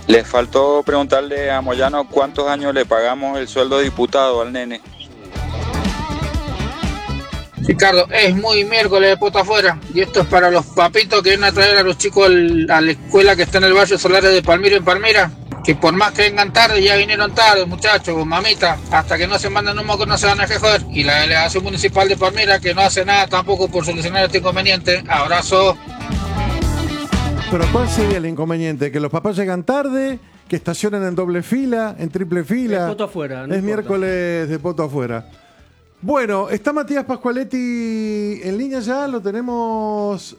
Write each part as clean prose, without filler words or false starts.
Le faltó preguntarle a Moyano cuántos años le pagamos el sueldo de diputado al nene. Ricardo, es muy miércoles de puerta afuera y esto es para los papitos que vienen a traer a los chicos a la escuela que está en el barrio Solares de Palmira en Palmira, que por más que vengan tarde, ya vinieron tarde, muchachos, mamita, hasta que no se manden un moco no se van a joder. Y la delegación municipal de Palmira que no hace nada tampoco por solucionar este inconveniente. Abrazo. Pero ¿cuál sería el inconveniente? ¿Que los papás llegan tarde? ¿Que estacionen en doble fila, en triple fila? De poto afuera, no es importa. Miércoles de poto afuera. Bueno, está Matías Pascualetti en línea ya, lo tenemos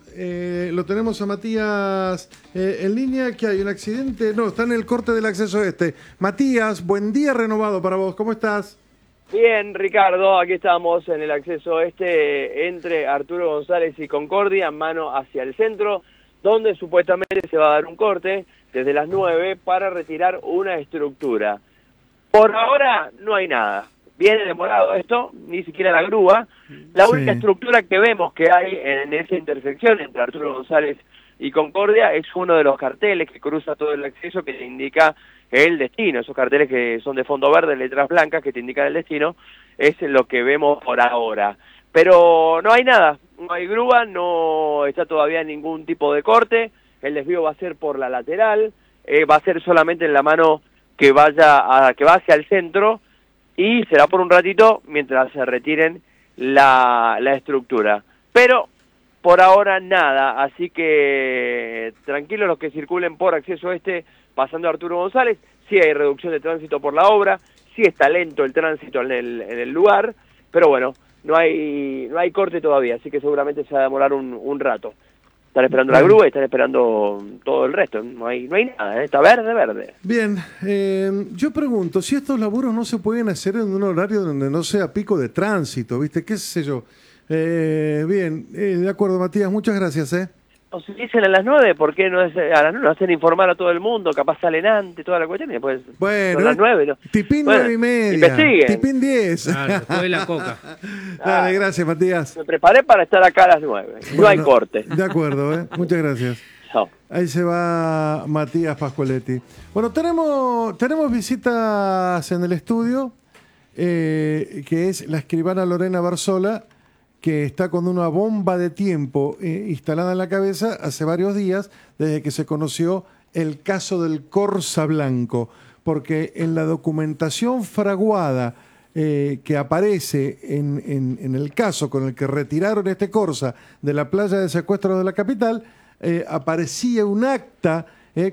a Matías en línea, que hay un accidente, no, está en el corte del acceso este. Matías, buen día renovado para vos, ¿cómo estás? Bien, Ricardo, aquí estamos en el acceso este entre Arturo González y Concordia, mano hacia el centro, donde supuestamente se va a dar un corte desde las 9 para retirar una estructura. Por ahora no hay nada. Viene demorado esto, ni siquiera la grúa. La única estructura que vemos que hay en esa intersección entre Arturo González y Concordia es uno de los carteles que cruza todo el acceso que te indica el destino. Esos carteles que son de fondo verde, letras blancas que te indican el destino, es lo que vemos por ahora. Pero no hay nada, no hay grúa, no está todavía ningún tipo de corte. El desvío va a ser por la lateral, va a ser solamente en la mano que va hacia el centro, y será por un ratito mientras se retiren la estructura. Pero por ahora nada, así que tranquilos los que circulen por acceso este pasando a Arturo González. Sí hay reducción de tránsito por la obra, sí está lento el tránsito en el lugar, pero bueno, no hay corte todavía, así que seguramente se va a demorar un rato. Están esperando la grúa y están esperando todo el resto. No hay nada, está verde. Bien, yo pregunto, si estos laburos no se pueden hacer en un horario donde no sea pico de tránsito, ¿viste? ¿Qué sé yo? Bien, de acuerdo, Matías, muchas gracias, O si dicen a las 9, ¿por qué no es a las 9? Hacen informar a todo el mundo, capaz salen antes, toda la cuestión, y después bueno, son las 9. ¿No? Tipín bueno, 9:30. investiguen. Tipín 10. Claro, después de la coca. Dale, gracias, Matías. Me preparé para estar acá a las 9. No hay corte. De acuerdo, muchas gracias. Chao. Ahí se va Matías Pascualetti. Bueno, tenemos visitas en el estudio, que es la escribana Lorena Barzola, que está con una bomba de tiempo instalada en la cabeza hace varios días, desde que se conoció el caso del Corsa Blanco, porque en la documentación fraguada que aparece en el caso con el que retiraron este Corsa de la playa de secuestro de la capital, aparecía un acta,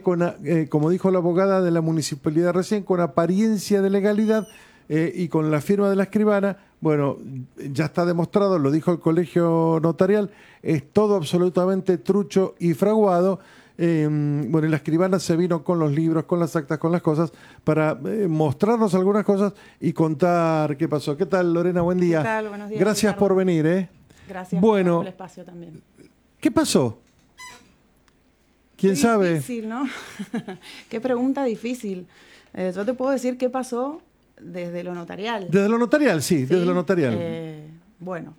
como dijo la abogada de la municipalidad recién, con apariencia de legalidad y con la firma de la escribana. Bueno, ya está demostrado, lo dijo el colegio notarial, es todo absolutamente trucho y fraguado. Bueno, y la escribana se vino con los libros, con las actas, con las cosas, para mostrarnos algunas cosas y contar qué pasó. ¿Qué tal, Lorena? Buen día. ¿Qué tal? Buenos días. Gracias Ricardo. por venir, Gracias bueno, por el espacio también. ¿Qué pasó? ¿Quién sabe? Difícil, ¿no? Qué pregunta difícil. Yo te puedo decir qué pasó desde lo notarial. Desde lo notarial, sí, desde lo notarial. Bueno,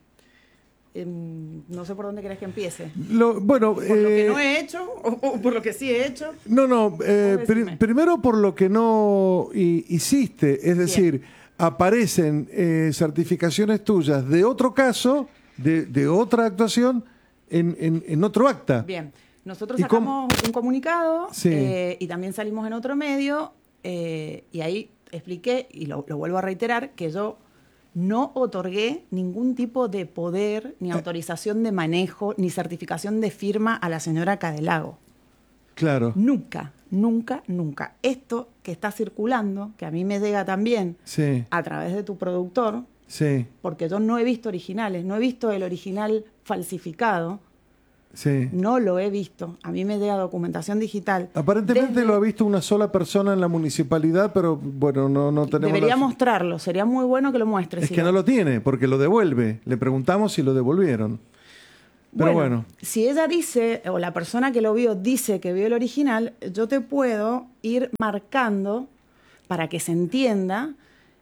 no sé por dónde querés que empiece. Bueno, ¿Por lo que no he hecho o por lo que sí he hecho? No, primero por lo que no hiciste, es decir, aparecen certificaciones tuyas de otro caso, de otra actuación, en otro acta. Bien, nosotros sacamos un comunicado y también salimos en otro medio y ahí expliqué, y lo vuelvo a reiterar, que yo no otorgué ningún tipo de poder, ni autorización de manejo, ni certificación de firma a la señora Cadelago. Claro. Nunca. Esto que está circulando, que a mí me llega también a través de tu productor, porque yo no he visto originales, no he visto el original falsificado. No lo he visto. A mí me llega documentación digital. Aparentemente lo ha visto una sola persona en la municipalidad, pero bueno, no tenemos... Debería mostrarlo, sería muy bueno que lo muestre. Es que no lo tiene, porque lo devuelve. Le preguntamos si lo devolvieron. Pero bueno. Si ella dice, o la persona que lo vio dice que vio el original, yo te puedo ir marcando para que se entienda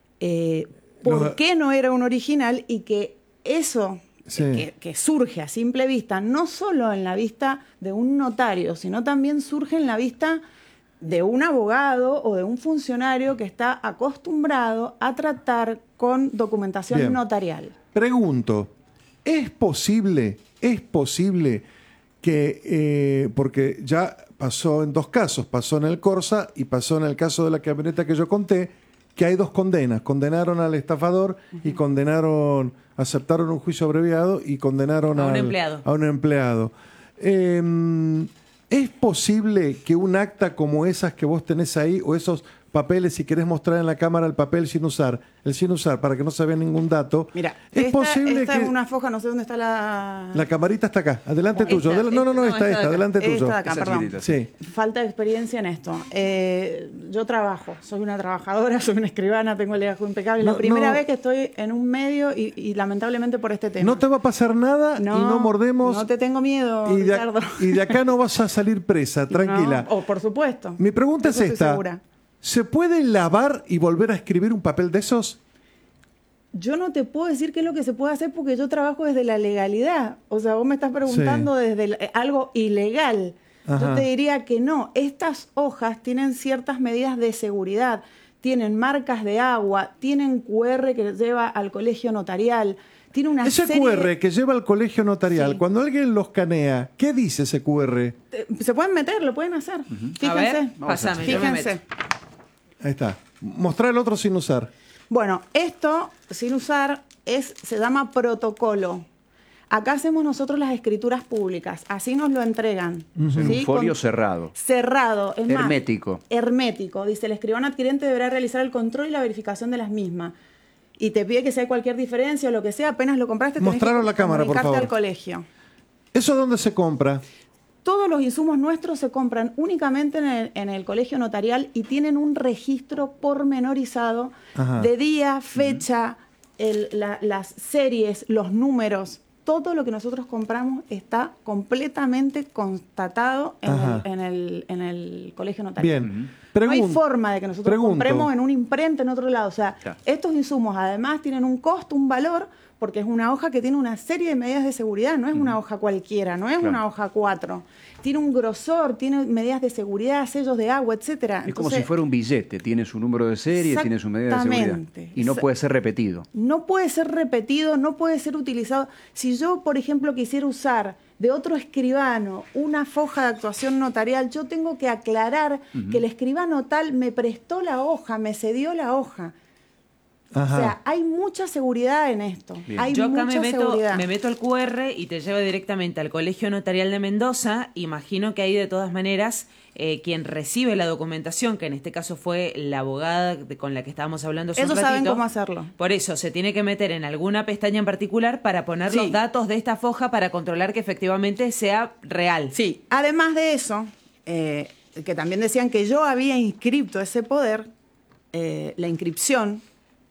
por qué no era un original y que eso... Que surge a simple vista, no solo en la vista de un notario, sino también surge en la vista de un abogado o de un funcionario que está acostumbrado a tratar con documentación Bien. notarial. Pregunto, ¿es posible que, porque ya pasó en 2 casos, pasó en el Corsa y pasó en el caso de la camioneta que yo conté, que hay 2 condenas, condenaron al estafador y aceptaron un juicio abreviado y condenaron A un empleado. ¿Es posible que un acta como esas que vos tenés ahí, o esos papeles, si querés mostrar en la cámara el papel sin usar, para que no se vea ningún dato, Mira, es posible esta que... es una foja, no sé dónde está la... La camarita está acá, adelante tuyo. Esta, adelante tuyo. Esta de acá, Esa perdón. chiquitita, Sí. Falta de experiencia en esto. Yo trabajo, soy una trabajadora, soy una escribana, tengo el legajo impecable. Es la primera vez que estoy en un medio y lamentablemente por este tema. No te va a pasar nada y no mordemos. No te tengo miedo, Ricardo. Y de acá no vas a salir presa, tranquila. No, por supuesto. Mi pregunta De eso es estoy esta. segura. ¿Se puede lavar y volver a escribir un papel de esos? Yo no te puedo decir qué es lo que se puede hacer porque yo trabajo desde la legalidad. O sea, vos me estás preguntando desde algo ilegal. Ajá. Yo te diría que no. Estas hojas tienen ciertas medidas de seguridad, tienen marcas de agua, tienen QR que lleva al colegio notarial, tiene una Ese serie QR que lleva al colegio notarial, Sí. cuando alguien lo escanea, ¿qué dice ese QR? Se pueden meter, lo pueden hacer. Fíjense. A ver, pásame, yo me Fíjense. meto. Ahí está. Mostrar el otro sin usar. Bueno, esto, sin usar, se llama protocolo. Acá hacemos nosotros las escrituras públicas, así nos lo entregan. En ¿sí? un folio cerrado. Cerrado, es más, Hermético. hermético. Dice, el escribano adquirente deberá realizar el control y la verificación de las mismas. Y te pide que si hay cualquier diferencia o lo que sea, apenas lo compraste, tenés Mostrarlo que a la cámara, por comunicarte favor. al colegio. ¿Eso dónde se compra? Todos los insumos nuestros se compran únicamente en el colegio notarial y tienen un registro pormenorizado Ajá. de día, fecha, las series, los números. Todo lo que nosotros compramos está completamente constatado Ajá. en el colegio notarial. Bien. No hay forma de que nosotros Pregunto. compremos en una imprenta en otro lado. O sea, Claro. estos insumos además tienen un costo, un valor, porque es una hoja que tiene una serie de medidas de seguridad. No es una hoja cualquiera, no es Claro. una hoja 4. Tiene un grosor, tiene medidas de seguridad, sellos de agua, etcétera. Es como si fuera un billete. Tiene su número de serie, tiene su medida de seguridad. Exactamente. Y no puede ser repetido. No puede ser repetido, no puede ser utilizado. Si yo, por ejemplo, quisiera usar de otro escribano una foja de actuación notarial, yo tengo que aclarar que el escribano tal me prestó la hoja, me cedió la hoja. Ajá. O sea, hay mucha seguridad en esto. Bien. Hay Yo acá mucha me seguridad. meto al QR y te lleva directamente al Colegio Notarial de Mendoza. Imagino que ahí de todas maneras quien recibe la documentación, que en este caso fue la abogada con la que estábamos hablando hace un Ellos ratito. saben cómo hacerlo. Por eso se tiene que meter en alguna pestaña en particular para poner Sí. los datos de esta foja para controlar que efectivamente sea real. Sí, además de eso, que también decían que yo había inscripto ese poder, la inscripción.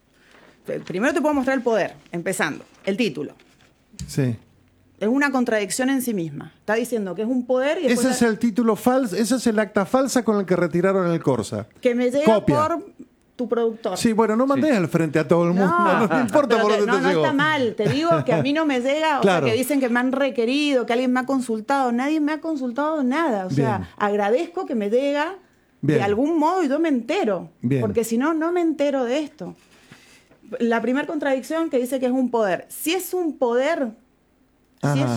Primero te puedo mostrar el poder, empezando. El título. Sí. Es una contradicción en sí misma. Está diciendo que es un poder y después Ese es el título falso, ese es el acta falsa con el que retiraron el Corsa. que me llega Copia. por tu productor. Sí, bueno, no mandés al frente a todo el mundo, no importa pero por dónde te no llegó. está mal. Te digo que a mí no me llega, o Claro. sea, que dicen que me han requerido, que alguien me ha consultado. Nadie me ha consultado nada. O sea, Bien. agradezco que me llega Bien. de algún modo y yo me entero. Bien. Porque si no, no me entero de esto. La primera contradicción que dice que es un poder. Si es un poder, Ajá.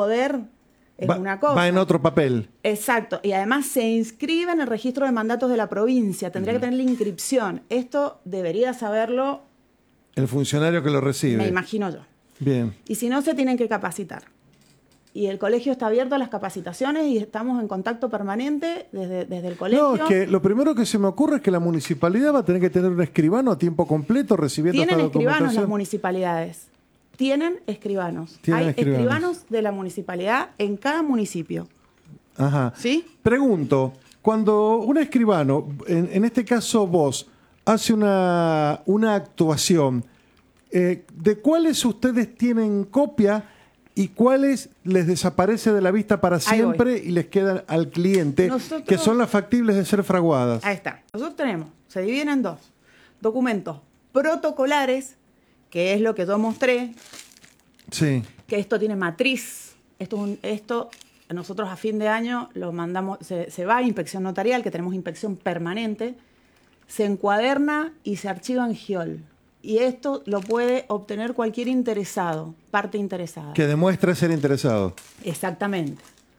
es una cosa. Va en otro papel. Exacto, y además se inscribe en el registro de mandatos de la provincia, tendría que tener la inscripción. Esto debería saberlo, El funcionario que lo recibe. me imagino yo. Bien. Y si no, se tienen que capacitar. Y el colegio está abierto a las capacitaciones y estamos en contacto permanente desde el colegio. No, es que lo primero que se me ocurre es que la municipalidad va a tener que tener un escribano a tiempo completo recibiendo Tienen esta escribanos las documentación. municipalidades. Tienen escribanos. Tienen Hay escribanos. escribanos de la municipalidad en cada municipio. Ajá. ¿Sí? Pregunto, cuando un escribano, en este caso vos, hace una actuación, ¿de cuáles ustedes tienen copia y cuáles les desaparece de la vista para Ahí siempre y les quedan al cliente, Nosotros- que son las factibles de ser fraguadas? Ahí está. Nosotros tenemos, se dividen en dos. Documentos protocolares, que es lo que yo mostré, Sí. que esto tiene matriz. Esto nosotros a fin de año lo mandamos, se va a inspección notarial, que tenemos inspección permanente, se encuaderna y se archiva en GIOL. Y esto lo puede obtener cualquier interesado, parte interesada. Que demuestre ser interesado. Exactamente.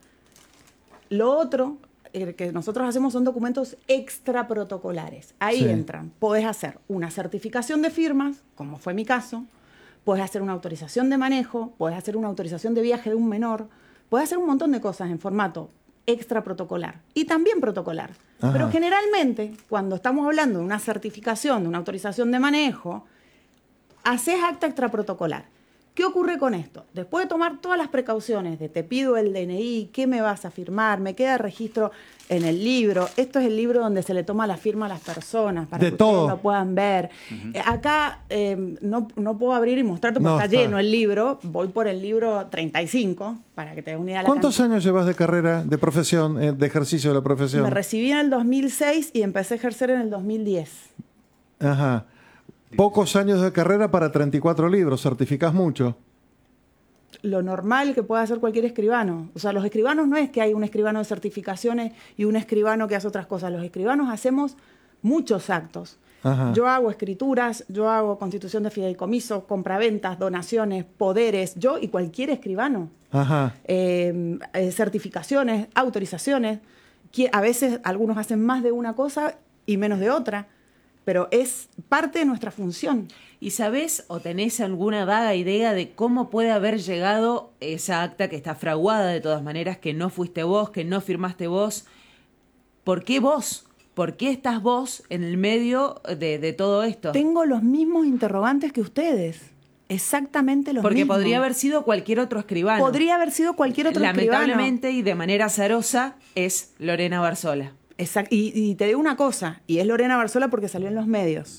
Lo otro que nosotros hacemos son documentos extraprotocolares. Ahí entran. Podés hacer una certificación de firmas, como fue mi caso. Podés hacer una autorización de manejo. Podés hacer una autorización de viaje de un menor. Podés hacer un montón de cosas en formato extraprotocolar y también protocolar. Ajá. Pero generalmente, cuando estamos hablando de una certificación, de una autorización de manejo, haces acta extraprotocolar. ¿Qué ocurre con esto? Después de tomar todas las precauciones de te pido el DNI, ¿qué me vas a firmar? Me queda registro en el libro. Esto es el libro donde se le toma la firma a las personas para que ustedes lo puedan ver. Acá no puedo abrir y mostrarte porque está lleno el libro. Voy por el libro 35 para que te dé una idea. ¿Cuántos años llevas de carrera, de profesión, de ejercicio de la profesión? Me recibí en el 2006 y empecé a ejercer en el 2010. Ajá. Pocos años de carrera para 34 libros, certificás mucho. Lo normal que pueda hacer cualquier escribano. O sea, los escribanos no es que hay un escribano de certificaciones y un escribano que hace otras cosas. Los escribanos hacemos muchos actos. Ajá. Yo hago escrituras, yo hago constitución de fideicomiso, compraventas, donaciones, poderes, yo y cualquier escribano. Ajá. Certificaciones, autorizaciones. A veces algunos hacen más de una cosa y menos de otra. Pero es parte de nuestra función. ¿Y sabés o tenés alguna vaga idea de cómo puede haber llegado esa acta que está fraguada de todas maneras, que no fuiste vos, que no firmaste vos? ¿Por qué vos? ¿Por qué estás vos en el medio de todo esto? Tengo los mismos interrogantes que ustedes. Exactamente los mismos. Porque podría haber sido cualquier otro escribano. Podría haber sido cualquier otro escribano. Lamentablemente y de manera azarosa es Lorena Barzola. Exacto. Y te digo una cosa, y es Lorena Barzola porque salió en los medios.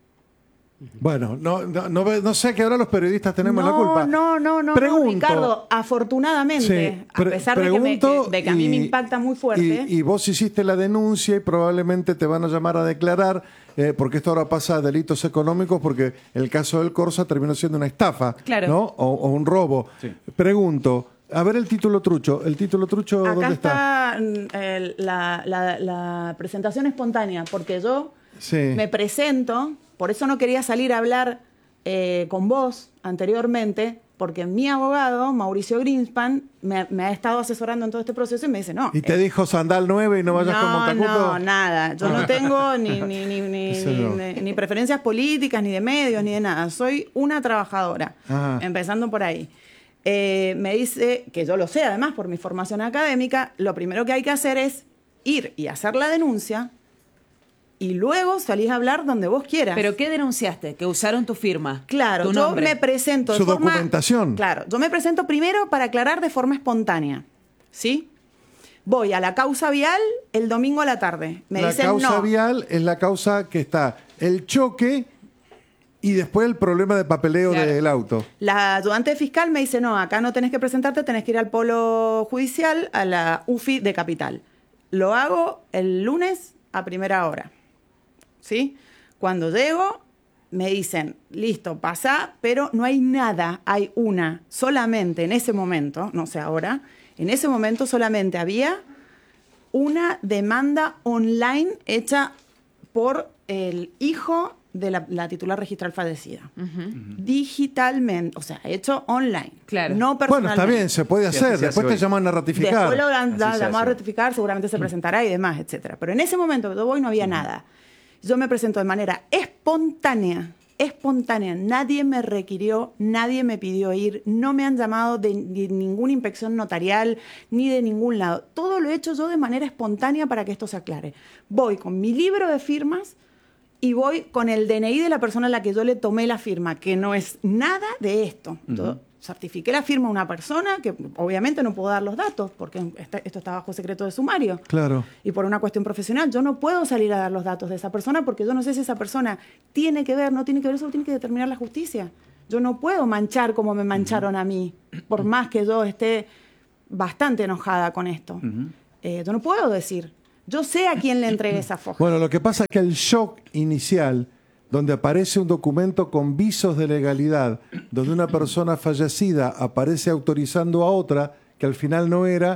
Bueno, no sé que ahora los periodistas tenemos la culpa. No, Ricardo, afortunadamente, a pesar de que a mí me impacta muy fuerte. Y vos hiciste la denuncia y probablemente te van a llamar a declarar, porque esto ahora pasa a delitos económicos, porque el caso del Corsa terminó siendo una estafa, claro, ¿no? O un robo. Sí. Pregunto, a ver el título trucho. ¿El título trucho acá dónde está? La presentación espontánea, porque yo me presento, por eso no quería salir a hablar con vos anteriormente, porque mi abogado, Mauricio Greenspan, me ha estado asesorando en todo este proceso y me dice, no. ¿Y te dijo sandal 9 y no vayas con Montacuto? No, nada. Yo no tengo ni preferencias políticas, ni de medios, ni de nada. Soy una trabajadora, empezando por ahí. Me dice, que yo lo sé además por mi formación académica, lo primero que hay que hacer es ir y hacer la denuncia y luego salís a hablar donde vos quieras. ¿Pero qué denunciaste? Que usaron tu firma. Claro, tu yo nombre. me presento su documentación. Claro, yo me presento primero para aclarar de forma espontánea, ¿sí? Voy a la causa vial el domingo a la tarde. Me dicen no. La causa vial es la causa que está el choque y después el problema de papeleo del auto. La ayudante fiscal me dice, no, acá no tenés que presentarte, tenés que ir al polo judicial, a la UFI de Capital. Lo hago el lunes a primera hora, ¿sí? Cuando llego, me dicen, listo, pasa, pero no hay nada, hay solamente en ese momento, no sé ahora, en ese momento solamente había una demanda online hecha por el hijo de la titular registral fallecida. Digitalmente, o sea, hecho online. Claro. No personalmente. Bueno, está bien, se puede hacer. Después te llaman a ratificar. Después lo llaman a ratificar, seguramente se presentará y demás, etcétera. Pero en ese momento que yo voy no había nada. Yo me presento de manera espontánea. Nadie me requirió, nadie me pidió ir, no me han llamado de ninguna inspección notarial, ni de ningún lado. Todo lo he hecho yo de manera espontánea para que esto se aclare. Voy con mi libro de firmas y voy con el DNI de la persona a la que yo le tomé la firma, que no es nada de esto. Yo certifiqué la firma a una persona que obviamente no puedo dar los datos porque esto está bajo secreto de sumario. Claro. Y por una cuestión profesional yo no puedo salir a dar los datos de esa persona porque yo no sé si esa persona tiene que ver, no tiene que ver, eso lo tiene que determinar la justicia. Yo no puedo manchar como me mancharon a mí, por más que yo esté bastante enojada con esto. Yo no puedo decir. Yo sé a quién le entregué esa foja. Bueno, lo que pasa es que el shock inicial, donde aparece un documento con visos de legalidad, donde una persona fallecida aparece autorizando a otra, que al final no era,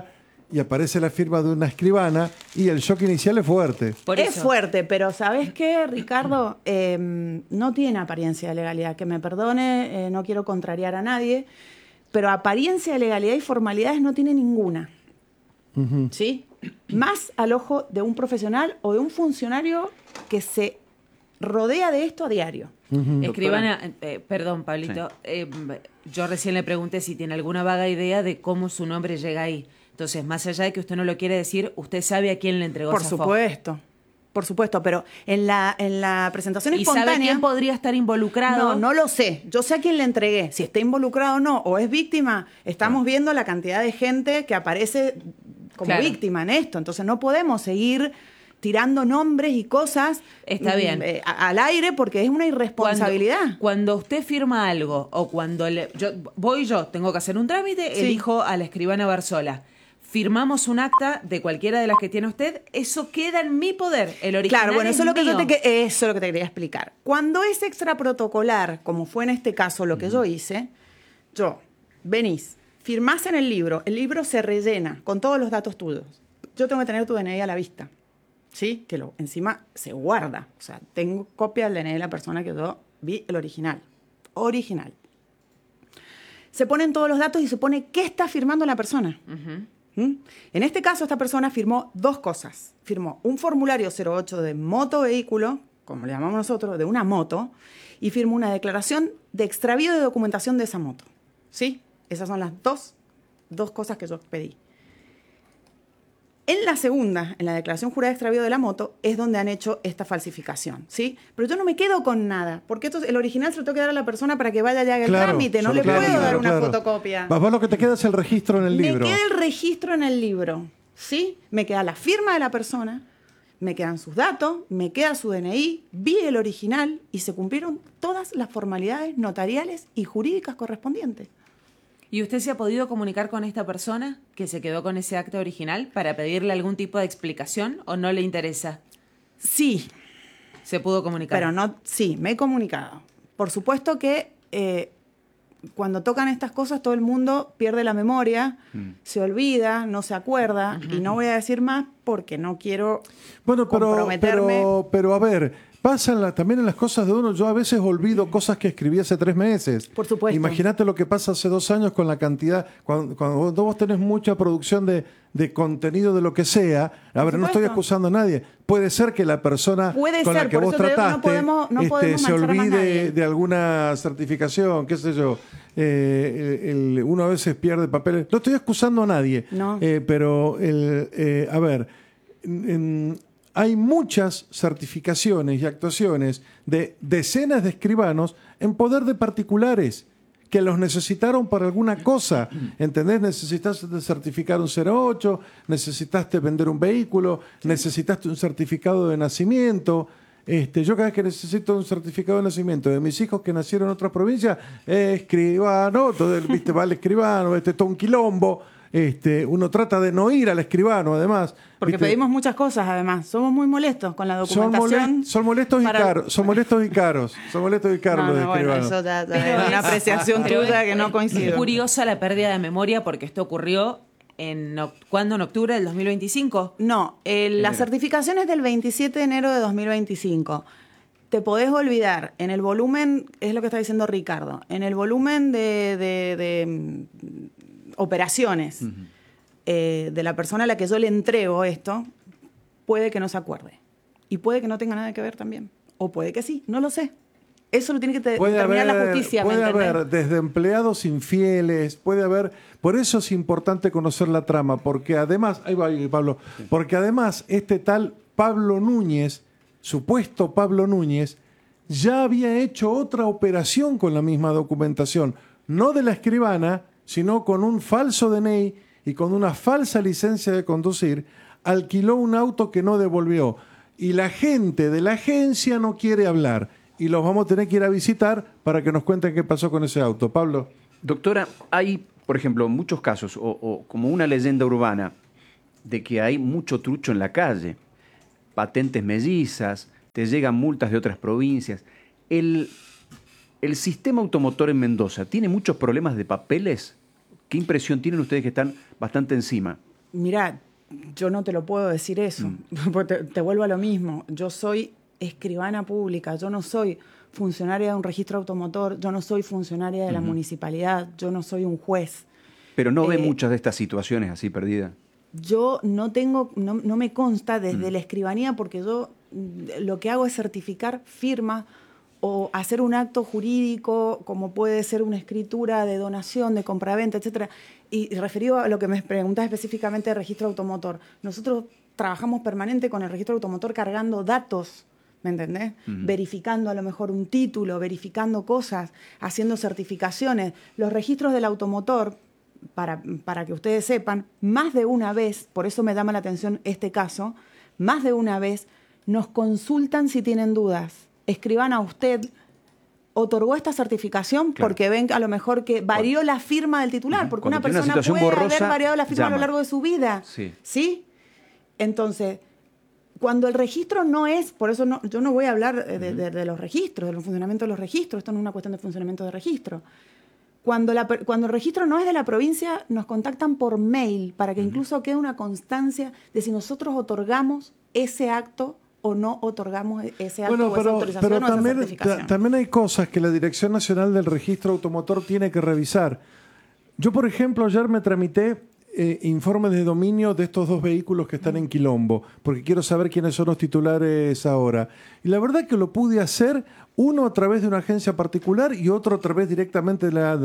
y aparece la firma de una escribana y el shock inicial es fuerte. Es fuerte, pero ¿sabes qué, Ricardo? No tiene apariencia de legalidad. Que me perdone, no quiero contrariar a nadie, pero apariencia de legalidad y formalidades no tiene ninguna. ¿Sí? Más al ojo de un profesional o de un funcionario que se rodea de esto a diario. Escribana, perdón, Pablito, yo recién le pregunté si tiene alguna vaga idea de cómo su nombre llega ahí. Entonces, más allá de que usted no lo quiere decir, ¿usted sabe a quién le entregó esa foto? Por supuesto, pero en la presentación espontánea... ¿Y sabe quién podría estar involucrado? No lo sé. Yo sé a quién le entregué. Si está involucrado o no, o es víctima, estamos viendo la cantidad de gente que aparece como víctima en esto. Entonces, no podemos seguir tirando nombres y cosas al aire porque es una irresponsabilidad. Cuando usted firma algo o cuando yo tengo que hacer un trámite, elijo a la escribana Barzola. Firmamos un acta de cualquiera de las que tiene usted, eso queda en mi poder. El original claro, bueno, eso es lo que te quería explicar. Cuando es extraprotocolar, como fue en este caso lo que yo hice, venís, firmás en el libro se rellena con todos los datos tuyos. Yo tengo que tener tu DNI a la vista. ¿Sí? Que encima se guarda. O sea, tengo copia del DNI de la persona que yo vi el original. Original. Se ponen todos los datos y se pone qué está firmando la persona. En este caso, esta persona firmó 2 cosas. Firmó un formulario 08 de motovehículo, como le llamamos nosotros, de una moto, y firmó una declaración de extravío de documentación de esa moto. ¿Sí? Esas son las dos cosas que yo pedí. En la segunda, en la declaración jurada de extravío de la moto, es donde han hecho esta falsificación, ¿sí? Pero yo no me quedo con nada, porque el original se lo tengo que dar a la persona para que vaya y haga el trámite, no le puedo dar una fotocopia. Vos lo que te queda es el registro en el libro. Me queda el registro en el libro, ¿sí? Me queda la firma de la persona, me quedan sus datos, me queda su DNI, vi el original y se cumplieron todas las formalidades notariales y jurídicas correspondientes. ¿Y usted se ha podido comunicar con esta persona que se quedó con ese acta original para pedirle algún tipo de explicación o no le interesa? Sí. ¿Se pudo comunicar? Pero sí, me he comunicado. Por supuesto que cuando tocan estas cosas todo el mundo pierde la memoria, se olvida, no se acuerda, y no voy a decir más porque no quiero comprometerme. Pero a ver... Pasan también en las cosas de uno. Yo a veces olvido cosas que escribí hace 3 meses. Por supuesto. Imagínate lo que pasa hace 2 años con la cantidad. Cuando vos tenés mucha producción de contenido de lo que sea. A ver, no estoy acusando a nadie. Puede ser que la persona con la que vos trataste se olvide de alguna certificación, qué sé yo. Uno a veces pierde papeles. No estoy acusando a nadie. No. Pero, a ver... hay muchas certificaciones y actuaciones de decenas de escribanos en poder de particulares que los necesitaron para alguna cosa. ¿Entendés? Necesitaste certificar un 08, necesitaste vender un vehículo, necesitaste un certificado de nacimiento. Yo cada vez que necesito un certificado de nacimiento de mis hijos que nacieron en otra provincia, escribano, ¿viste? Va al escribano, todo un quilombo. Uno trata de no ir al escribano, además. Porque pedimos muchas cosas, además. Somos muy molestos con la documentación. Son molestos y caros. Son molestos y caros. Son molestos y caros los escribanos. Bueno, eso ya es una apreciación tuya que no coincide. Es curiosa la pérdida de memoria porque esto ocurrió ¿cuándo? ¿En octubre del 2025? No, la certificación es del 27 de enero de 2025. Te podés olvidar, en el volumen, es lo que está diciendo Ricardo, en el volumen de operaciones de la persona a la que yo le entrego esto, puede que no se acuerde. Y puede que no tenga nada que ver también. O puede que sí, no lo sé. Eso lo tiene que determinar la justicia. Puede haber desde empleados infieles, puede haber... Por eso es importante conocer la trama, porque además... Ahí va, Pablo. Porque además este tal Pablo Núñez, supuesto Pablo Núñez, ya había hecho otra operación con la misma documentación. No de la escribana, sino con un falso DNI y con una falsa licencia de conducir, alquiló un auto que no devolvió. Y la gente de la agencia no quiere hablar. Y los vamos a tener que ir a visitar para que nos cuenten qué pasó con ese auto. Pablo. Doctora, hay, por ejemplo, muchos casos, o como una leyenda urbana, de que hay mucho trucho en la calle. Patentes mellizas, te llegan multas de otras provincias. El sistema automotor en Mendoza, ¿tiene muchos problemas de papeles? ¿Qué impresión tienen ustedes que están bastante encima? Mirá, yo no te lo puedo decir eso, porque te vuelvo a lo mismo. Yo soy escribana pública, yo no soy funcionaria de un registro automotor, yo no soy funcionaria de la municipalidad, yo no soy un juez. Pero no ve muchas de estas situaciones así perdidas. Yo no me consta desde la escribanía, porque yo lo que hago es certificar firmas o hacer un acto jurídico, como puede ser una escritura de donación, de compraventa, etcétera. Y referido a lo que me preguntas específicamente de registro automotor, nosotros trabajamos permanente con el registro automotor cargando datos, ¿me entendés? Verificando a lo mejor un título, verificando cosas, haciendo certificaciones. Los registros del automotor, para que ustedes sepan, más de una vez, por eso me llama la atención este caso, más de una vez nos consultan si tienen dudas. Escribana, usted otorgó esta certificación porque ven a lo mejor que varió la firma del titular, porque Cuando una persona puede borrosa, haber variado la firma llama a lo largo de su vida. ¿Sí? Entonces, cuando el registro no es, por eso yo no voy a hablar de los registros, del funcionamiento de los registros, esto no es una cuestión de funcionamiento de registro. Cuando el registro no es de la provincia, nos contactan por mail para que incluso quede una constancia de si nosotros otorgamos ese acto o no otorgamos ese acto o esa autorización o esa certificación. También hay cosas que la Dirección Nacional del Registro Automotor tiene que revisar. Yo, por ejemplo, ayer me tramité informes de dominio de estos 2 vehículos que están en Quilombo, porque quiero saber quiénes son los titulares ahora. Y la verdad que lo pude hacer, uno a través de una agencia particular y otro a través directamente de la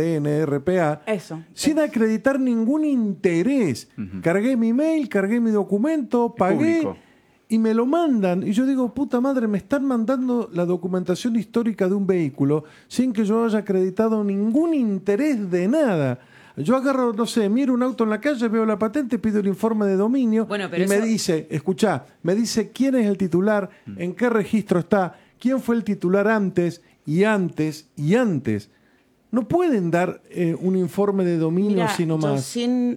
DNRPA, sin acreditar ningún interés. Cargué mi mail, cargué mi documento, pagué y me lo mandan. Y yo digo, puta madre, me están mandando la documentación histórica de un vehículo sin que yo haya acreditado ningún interés de nada. Yo agarro, no sé, miro un auto en la calle, veo la patente, pido el informe de dominio y me dice, escuchá, me dice quién es el titular, en qué registro está, quién fue el titular antes y antes y antes. No pueden dar un informe de dominio sino más.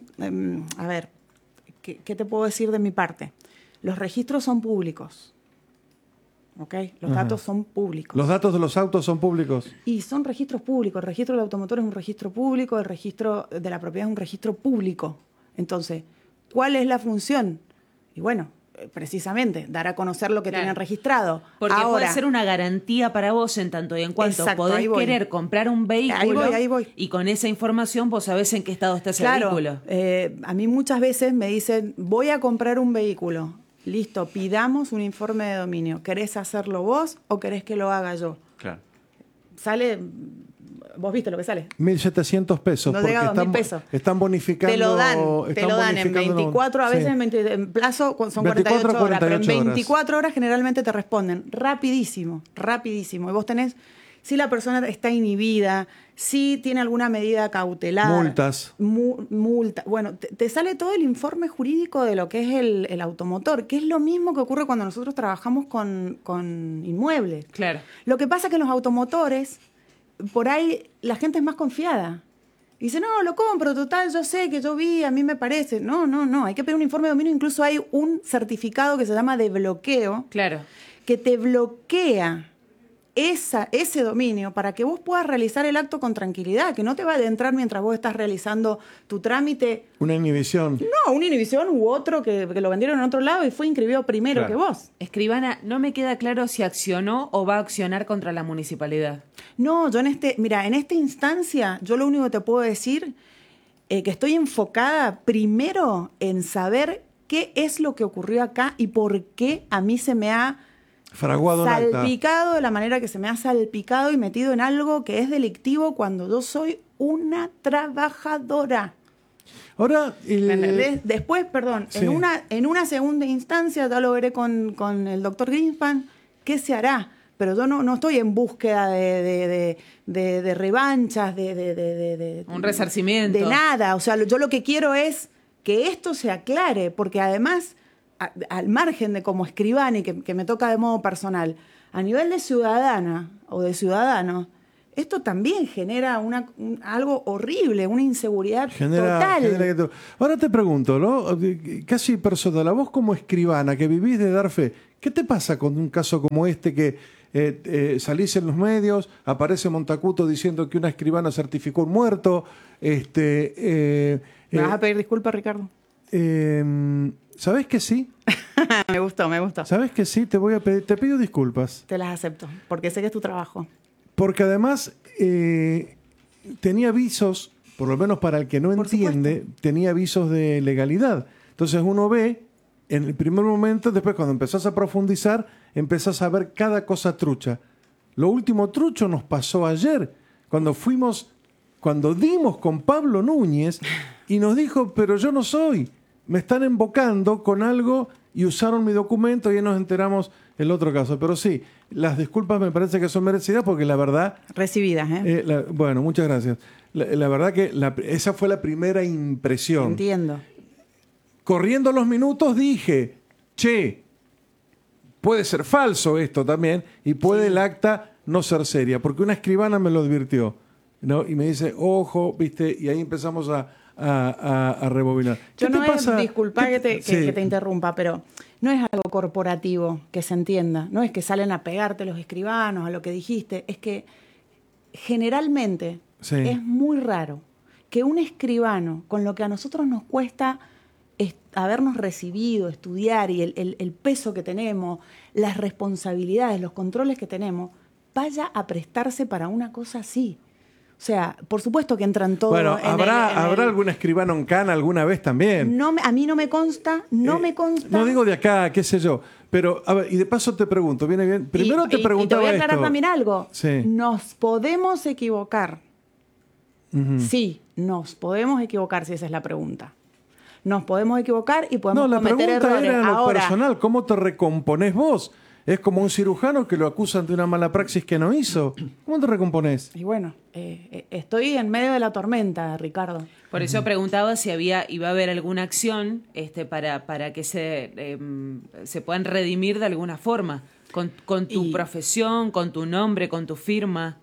A ver, ¿qué te puedo decir de mi parte? Los registros son públicos. ¿Ok? Los datos son públicos. ¿Los datos de los autos son públicos? Y son registros públicos. El registro del automotor es un registro público, el registro de la propiedad es un registro público. Entonces, ¿cuál es la función? Y bueno, precisamente, dar a conocer lo que tienen registrado. Porque puede ser una garantía para vos en tanto y en cuanto podés querer comprar un vehículo ahí voy. Y con esa información vos sabés en qué estado está ese vehículo. A mí muchas veces me dicen, voy a comprar un vehículo. Listo, pidamos un informe de dominio. ¿Querés hacerlo vos o querés que lo haga yo? Claro. Sale, vos viste lo que sale. 1.700 pesos. No porque llega a 2.000 pesos. Están bonificando. Te lo dan en 24, a veces en plazo son 48 horas, pero en 24 horas generalmente te responden rapidísimo. Y vos tenés, si la persona está inhibida, si tiene alguna medida cautelar. Multas. Multa. Bueno, te sale todo el informe jurídico de lo que es el automotor, que es lo mismo que ocurre cuando nosotros trabajamos con inmuebles. Claro. Lo que pasa es que en los automotores, por ahí la gente es más confiada. Dice, no, lo compro, total, yo sé que yo vi, a mí me parece. No, hay que pedir un informe de dominio. Incluso hay un certificado que se llama de bloqueo. Claro. Que te bloquea ese dominio para que vos puedas realizar el acto con tranquilidad, que no te va a adentrar mientras vos estás realizando tu trámite. Una inhibición. No, una inhibición u otro que lo vendieron en otro lado y fue inscribido primero que vos. Escribana, no me queda claro si accionó o va a accionar contra la municipalidad. No, yo en esta instancia, yo lo único que te puedo decir que estoy enfocada primero en saber qué es lo que ocurrió acá y por qué a mí se me ha salpicado de la manera que se me ha salpicado y metido en algo que es delictivo cuando yo soy una trabajadora. Ahora, después, sí. en una segunda instancia, ya lo veré con el doctor Greenspan, ¿qué se hará? Pero yo no estoy en búsqueda de revanchas, un resarcimiento. De nada. O sea, yo lo que quiero es que esto se aclare, porque además, al margen de como escribana y que me toca de modo personal, a nivel de ciudadana o de ciudadano, esto también genera algo horrible, una inseguridad total. Ahora te pregunto, ¿no? Casi personal, a vos como escribana que vivís de dar fe, ¿qué te pasa con un caso como este que salís en los medios, aparece Montacuto diciendo que una escribana certificó un muerto? ¿Me vas a pedir disculpas, Ricardo? ¿Sabés que sí? Me gustó. ¿Sabés que sí? Te pido disculpas. Te las acepto, porque sé que es tu trabajo. Porque además tenía avisos, por lo menos para el que no entiende, tenía avisos de legalidad. Entonces uno ve, en el primer momento, después cuando empezás a profundizar, empezás a ver cada cosa trucha. Lo último trucho nos pasó ayer, cuando dimos con Pablo Núñez y nos dijo, pero yo no soy, me están embocando con algo y usaron mi documento y ya nos enteramos el otro caso. Pero sí, las disculpas me parece que son merecidas porque la verdad... Recibidas, ¿eh? Bueno, muchas gracias. La verdad que esa fue la primera impresión. Entiendo. Corriendo los minutos dije, puede ser falso esto también y puede el acta no ser seria, porque una escribana me lo advirtió, ¿no? Y me dice, ojo, ¿viste? Y ahí empezamos a rebobinar. Yo no es, disculpa que te interrumpa, pero no es algo corporativo, que se entienda. No es que salen a pegarte los escribanos a lo que dijiste. Es que generalmente es muy raro que un escribano, con lo que a nosotros nos cuesta habernos recibido, estudiar y el peso que tenemos, las responsabilidades, los controles que tenemos, vaya a prestarse para una cosa así. O sea, por supuesto que entran todos... Bueno, ¿habrá algún escribano en Cana alguna vez también? A mí no me consta, me consta. No digo de acá, qué sé yo. Pero, a ver, y de paso te pregunto, viene bien. Primero te preguntaba y te voy a aclarar esto. También algo. Sí. Nos podemos equivocar. Sí, nos podemos equivocar si esa es la pregunta. Nos podemos equivocar y podemos cometer errores. No, la pregunta era en lo Ahora, personal. ¿Cómo te recomponés vos? Es como un cirujano que lo acusan de una mala praxis que no hizo. ¿Cómo te recomponés? Y bueno, estoy en medio de la tormenta, Ricardo. Por eso preguntaba si iba a haber alguna acción para que se puedan redimir de alguna forma. Con tu profesión, con tu nombre, con tu firma.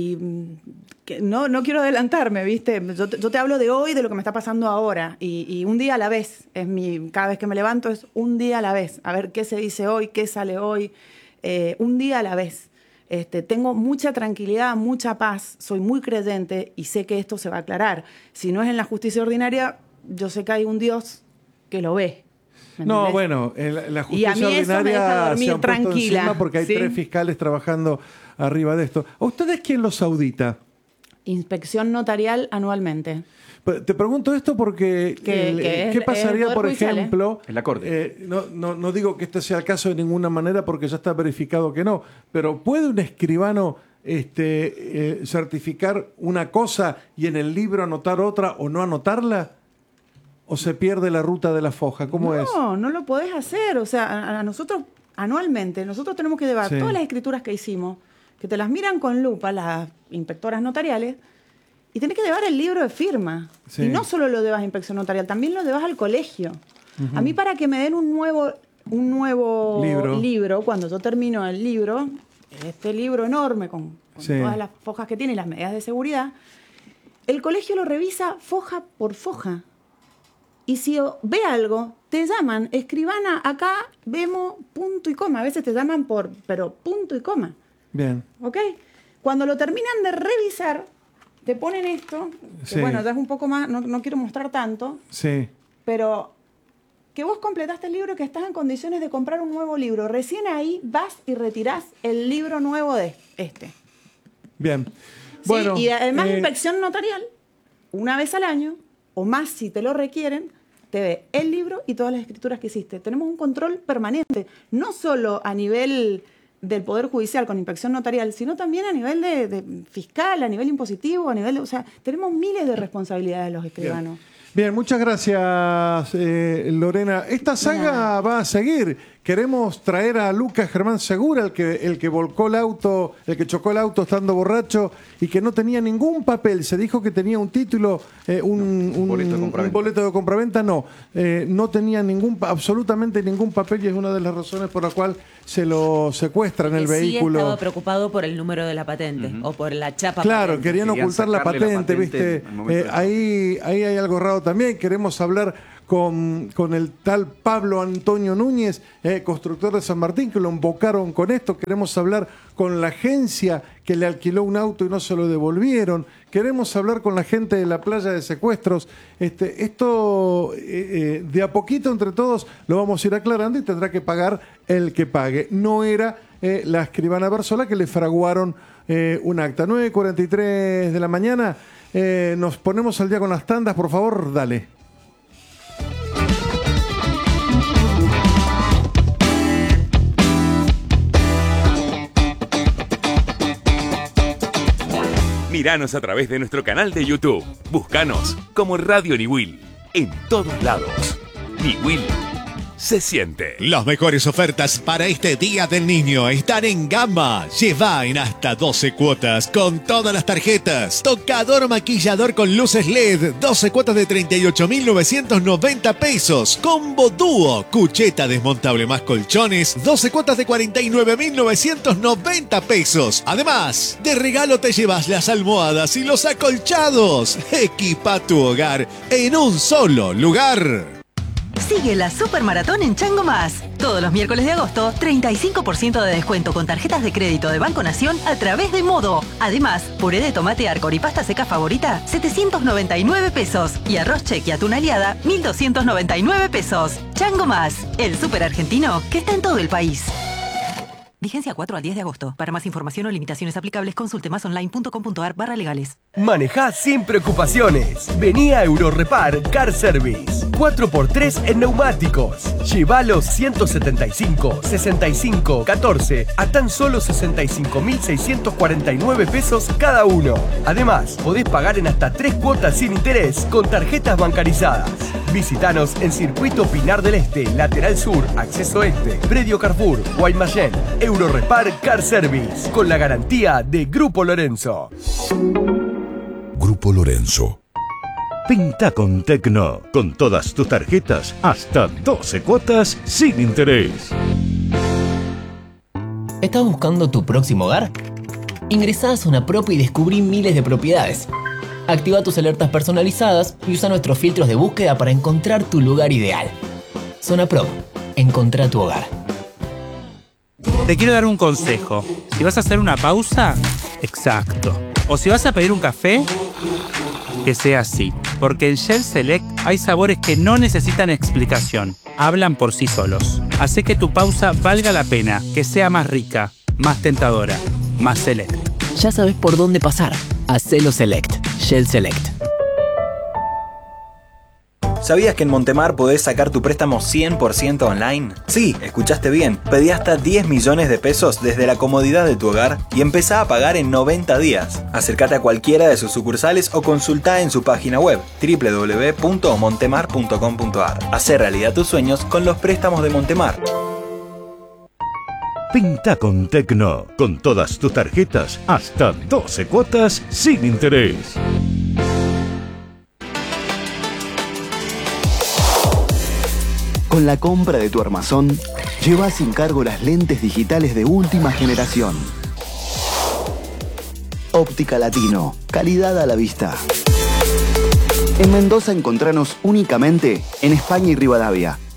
No quiero adelantarme, ¿viste? Yo te hablo de hoy, de lo que me está pasando ahora. Y un día a la vez. Cada vez que me levanto es un día a la vez. A ver qué se dice hoy, qué sale hoy. Un día a la vez. Tengo mucha tranquilidad, mucha paz. Soy muy creyente y sé que esto se va a aclarar. Si no es en la justicia ordinaria, yo sé que hay un Dios que lo ve. No, bueno, la justicia ordinaria se han puesto tranquila, encima porque hay 3 fiscales trabajando arriba de esto. ¿A ustedes quién los audita? Inspección notarial anualmente. Te pregunto esto porque ¿qué pasaría, por ejemplo? En la Corte. No digo que este sea el caso de ninguna manera porque ya está verificado que no, pero ¿puede un escribano certificar una cosa y en el libro anotar otra o no anotarla? ¿O se pierde la ruta de la foja? ¿Cómo es? No lo podés hacer. O sea, a nosotros, anualmente, nosotros tenemos que llevar todas las escrituras que hicimos, que te las miran con lupa las inspectoras notariales, y tenés que llevar el libro de firma. Sí. Y no solo lo llevas a inspección notarial, también lo llevas al colegio. A mí, para que me den un nuevo libro, cuando yo termino el libro, este libro enorme con todas las fojas que tiene y las medidas de seguridad, el colegio lo revisa foja por foja. Y si ve algo, te llaman, escribana, acá vemos punto y coma. A veces te llaman pero punto y coma. Bien. ¿Ok? Cuando lo terminan de revisar, te ponen esto, que bueno, ya es un poco más, no quiero mostrar tanto, pero que vos completaste el libro, que estás en condiciones de comprar un nuevo libro. Recién ahí vas y retirás el libro nuevo de este. Bien. Bueno, y además inspección notarial, una vez al año, o más si te lo requieren, te ve el libro y todas las escrituras que hiciste. Tenemos un control permanente, no solo a nivel del Poder Judicial con inspección notarial, sino también a nivel de fiscal, a nivel impositivo, o sea, tenemos miles de responsabilidades los escribanos. Bien, muchas gracias, Lorena. Esta saga va a seguir. Queremos traer a Lucas Germán Segura, el que volcó el auto, el que chocó el auto estando borracho y que no tenía ningún papel. Se dijo que tenía un título, un boleto de compraventa. No tenía absolutamente ningún papel, y es una de las razones por la cual se lo secuestran el vehículo. Estaba preocupado por el número de la patente o por la chapa. Claro, querían ocultar la patente, ¿viste? Ahí hay algo raro también. Queremos hablar con el tal Pablo Antonio Núñez, constructor de San Martín, que lo invocaron con esto. Queremos hablar con la agencia que le alquiló un auto y no se lo devolvieron. Queremos hablar con la gente de la playa de secuestros. Esto de a poquito entre todos lo vamos a ir aclarando y tendrá que pagar el que pague. No era la escribana Barzola que le fraguaron un acta. 9:43 de la mañana. Nos ponemos al día con las tandas, por favor, dale. Míranos a través de nuestro canal de YouTube. Búscanos como Radio Niwil. En todos lados. Niwil se siente. Las mejores ofertas para este Día del Niño están en Gama. Lleva en hasta 12 cuotas con todas las tarjetas. Tocador maquillador con luces LED, 12 cuotas de 38.990 pesos. Combo dúo, cucheta desmontable más colchones, 12 cuotas de 49.990 pesos. Además, de regalo te llevas las almohadas y los acolchados. Equipa tu hogar en un solo lugar. Sigue la Supermaratón en Chango Más. Todos los miércoles de agosto, 35% de descuento con tarjetas de crédito de Banco Nación a través de Modo. Además, puré de tomate Arcor y pasta seca favorita, 799 pesos. Y arroz cheque atún aliada, 1.299 pesos. Chango Más, el súper argentino que está en todo el país. Vigencia 4 al 10 de agosto. Para más información o limitaciones aplicables, consulte masonline.com.ar/legales. Manejá sin preocupaciones. Vení a Eurorepar Car Service. 4x3 en neumáticos. Lleva los 175, 65, 14 a tan solo 65.649 pesos cada uno. Además, podés pagar en hasta 3 cuotas sin interés con tarjetas bancarizadas. Visítanos en Circuito Pinar del Este, Lateral Sur, Acceso Este, Predio Carrefour, Guaymallén. Eurorepar Car Service, con la garantía de Grupo Lorenzo. Grupo Lorenzo. Pinta con Tecno, con todas tus tarjetas, hasta 12 cuotas sin interés. ¿Estás buscando tu próximo hogar? Ingresá a Zona Prop y descubrí miles de propiedades. Activa tus alertas personalizadas y usa nuestros filtros de búsqueda para encontrar tu lugar ideal. Zona Prop, encontrá tu hogar. Te quiero dar un consejo. Si vas a hacer una pausa, exacto. O si vas a pedir un café, que sea así. Porque en Shell Select hay sabores que no necesitan explicación. Hablan por sí solos. Hace que tu pausa valga la pena, que sea más rica, más tentadora, más Select. Ya sabes por dónde pasar. Hacelo Select. Shell Select. ¿Sabías que en Montemar podés sacar tu préstamo 100% online? Sí, escuchaste bien. Pedí hasta 10 millones de pesos desde la comodidad de tu hogar y empezá a pagar en 90 días. Acércate a cualquiera de sus sucursales o consultá en su página web www.montemar.com.ar. Hacé realidad tus sueños con los préstamos de Montemar. Pinta con Tecno, con todas tus tarjetas, hasta 12 cuotas sin interés. Con la compra de tu armazón, lleva sin cargo las lentes digitales de última generación. Óptica Latino, calidad a la vista. En Mendoza encontranos únicamente en España y Rivadavia.